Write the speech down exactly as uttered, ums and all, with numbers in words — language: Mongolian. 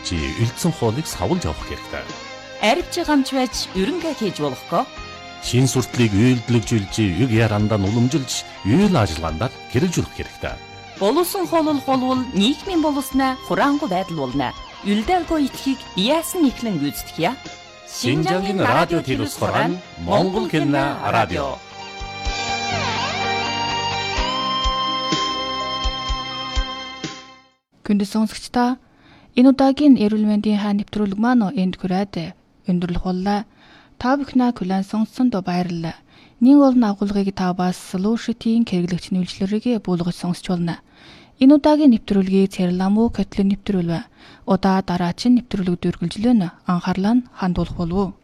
чи үлдсэн хоолыг савлж авах хэрэгтэй. Арвч гамч байж өрөнгө хийж болохгүй. Шин суртлыг үйлдэлжүүлж, үг ярандаа уламжилж, үйл ажиллагаанд хэрэгжүүлэх хэрэгтэй. Боловсон хоолол болвол нийгмийн боловснаа хураангуй байдал болно. Үлдээгүй итхийг яасан нэхлэн гүйцэтгэе. Шинжангийн радио телевизээр Монгол кино радио. Күндэ сонсогчдоо энэ удаагийн эрүүл мэндийн хаа нэвтрүүлэг маань энд хүрээд өндөрлөх боллоо. Та бүхнээ хүлээн сонсонд баярлалаа. Нэг олон агуулгыг та бас Solution-ийн хэрэглэгч нийлжлэрийг буулгаж сонсч болно. Энэ удаагийн нэвтрүүлгийг Цэрламо Котлын нэвтрүүлв. Удаа дараачин нэвтрүүлэг дүүргэлжлэн анхаарлаа хандуулах болов.